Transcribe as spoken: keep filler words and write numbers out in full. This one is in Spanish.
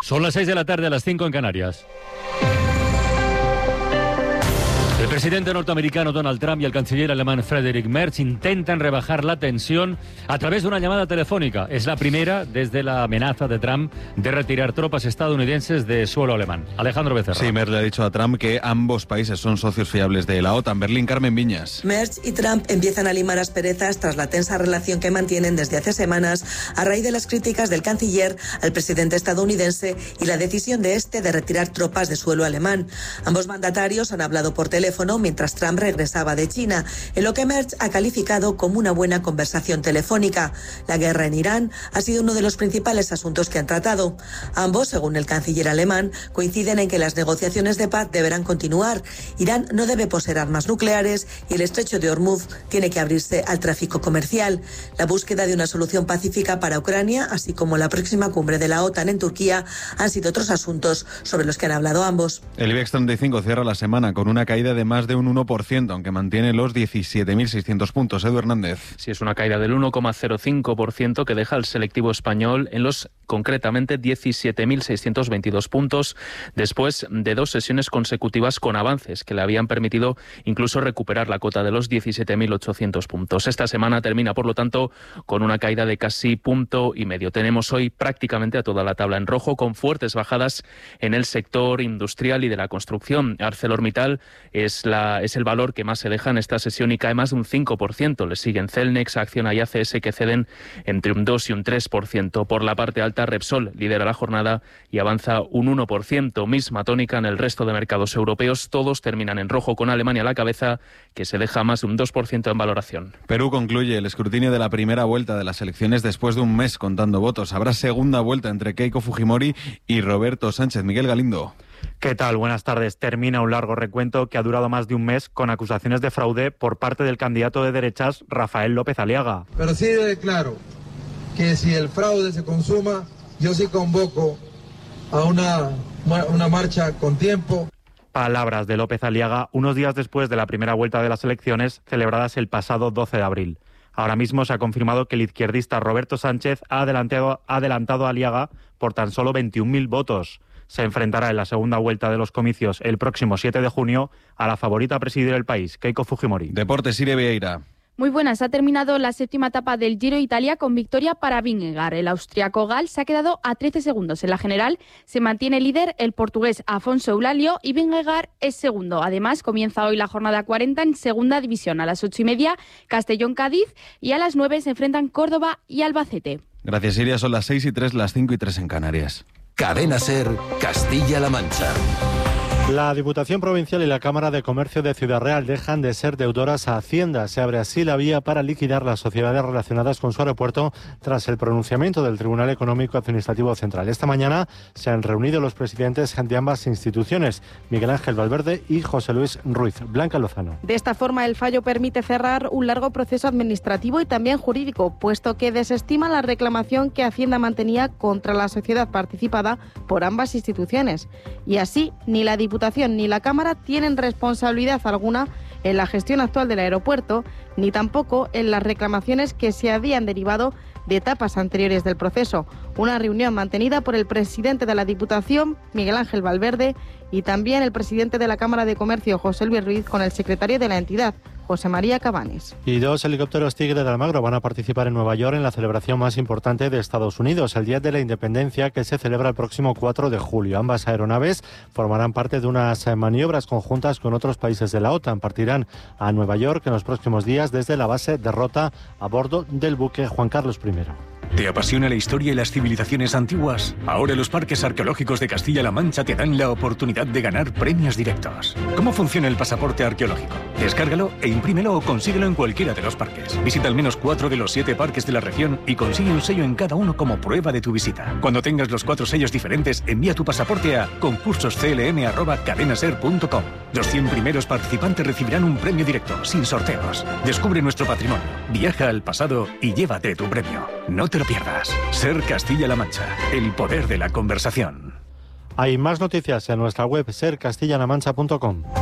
Son las seis de la tarde, a las cinco en Canarias. El presidente norteamericano Donald Trump y el canciller alemán Friedrich Merz intentan rebajar la tensión a través de una llamada telefónica. Es la primera desde la amenaza de Trump de retirar tropas estadounidenses de suelo alemán. Alejandro Becerra. Sí, Merz le ha dicho a Trump que ambos países son socios fiables de la OTAN. Berlín, Carmen Viñas. Merz y Trump empiezan a limar asperezas tras la tensa relación que mantienen desde hace semanas a raíz de las críticas del canciller al presidente estadounidense y la decisión de este de retirar tropas de suelo alemán. Ambos mandatarios han hablado por teléfono mientras Trump regresaba de China, en lo que Merz ha calificado como una buena conversación telefónica. La guerra en Irán ha sido uno de los principales asuntos que han tratado. Ambos, según el canciller alemán, coinciden en que las negociaciones de paz deberán continuar. Irán no debe poseer armas nucleares y el estrecho de Hormuz tiene que abrirse al tráfico comercial. La búsqueda de una solución pacífica para Ucrania, así como la próxima cumbre de la OTAN en Turquía, han sido otros asuntos sobre los que han hablado ambos. El IBEX treinta y cinco cierra la semana con una caída de más de un uno por ciento, aunque mantiene los diecisiete mil seiscientos puntos. Edu Hernández. Sí, es una caída del uno coma cero cinco por ciento que deja al selectivo español en los concretamente diecisiete mil seiscientos veintidós puntos, después de dos sesiones consecutivas con avances que le habían permitido incluso recuperar la cota de los diecisiete mil ochocientos puntos. Esta semana termina, por lo tanto, con una caída de casi punto y medio. Tenemos hoy prácticamente a toda la tabla en rojo, con fuertes bajadas en el sector industrial y de la construcción. ArcelorMittal es la es el valor que más se deja en esta sesión y cae más de un cinco por ciento. Le siguen Celnex, Acciona y A C S, que ceden entre un dos y un tres por ciento. Por la parte alta, Repsol lidera la jornada y avanza un uno por ciento. Misma tónica en el resto de mercados europeos. Todos terminan en rojo, con Alemania a la cabeza, que se deja más de un dos por ciento en valoración. Perú concluye el escrutinio de la primera vuelta de las elecciones después de un mes contando votos. Habrá segunda vuelta entre Keiko Fujimori y Roberto Sánchez. Miguel Galindo. ¿Qué tal? Buenas tardes. Termina un largo recuento que ha durado más de un mes con acusaciones de fraude por parte del candidato de derechas Rafael López Aliaga. Pero sí declaro que si el fraude se consuma, yo sí convoco a una, una marcha con tiempo. Palabras de López Aliaga unos días después de la primera vuelta de las elecciones celebradas el pasado doce de abril. Ahora mismo se ha confirmado que el izquierdista Roberto Sánchez ha adelantado, ha adelantado a Aliaga por tan solo veintiún mil votos. Se enfrentará en la segunda vuelta de los comicios el próximo siete de junio a la favorita a presidir el país, Keiko Fujimori. Deportes, Siria Vieira. Muy buenas, ha terminado la séptima etapa del Giro Italia con victoria para Vingegaard. El austriaco Gal se ha quedado a trece segundos. En la general se mantiene líder el portugués Afonso Eulalio y Vingegaard es segundo. Además, comienza hoy la jornada cuarenta en segunda división. A las ocho y media, Castellón-Cádiz, y a las nueve se enfrentan Córdoba y Albacete. Gracias, Siria. Son las seis y tres, las cinco y tres en Canarias. Cadena SER, Castilla-La Mancha. La Diputación Provincial y la Cámara de Comercio de Ciudad Real dejan de ser deudoras a Hacienda. Se abre así la vía para liquidar las sociedades relacionadas con su aeropuerto tras el pronunciamiento del Tribunal Económico Administrativo Central. Esta mañana se han reunido los presidentes de ambas instituciones, Miguel Ángel Valverde y José Luis Ruiz. Blanca Lozano. De esta forma, el fallo permite cerrar un largo proceso administrativo y también jurídico, puesto que desestima la reclamación que Hacienda mantenía contra la sociedad participada por ambas instituciones. Y así, ni la Diputación ni la Cámara tienen responsabilidad alguna en la gestión actual del aeropuerto, ni tampoco en las reclamaciones que se habían derivado de etapas anteriores del proceso. Una reunión mantenida por el presidente de la Diputación, Miguel Ángel Valverde, y también el presidente de la Cámara de Comercio, José Luis Ruiz, con el secretario de la entidad, José María Cabanes. Y dos helicópteros Tigre de Almagro van a participar en Nueva York en la celebración más importante de Estados Unidos, el Día de la Independencia, que se celebra el próximo cuatro de julio. Ambas aeronaves formarán parte de unas maniobras conjuntas con otros países de la OTAN. Partirán a Nueva York en los próximos días desde la base de Rota a bordo del buque Juan Carlos primero. ¿Te apasiona la historia y las civilizaciones antiguas? Ahora los parques arqueológicos de Castilla-La Mancha te dan la oportunidad de ganar premios directos. ¿Cómo funciona el pasaporte arqueológico? Descárgalo e imprímelo o consíguelo en cualquiera de los parques. Visita al menos cuatro de los siete parques de la región y consigue un sello en cada uno como prueba de tu visita. Cuando tengas los cuatro sellos diferentes, envía tu pasaporte a concursos c l m arroba cadenaser punto com. Los cien primeros participantes recibirán un premio directo, sin sorteos. Descubre nuestro patrimonio, viaja al pasado y llévate tu premio. No te lo pierdas. SER Castilla-La Mancha, el poder de la conversación. Hay más noticias en nuestra web ser castilla la mancha punto com.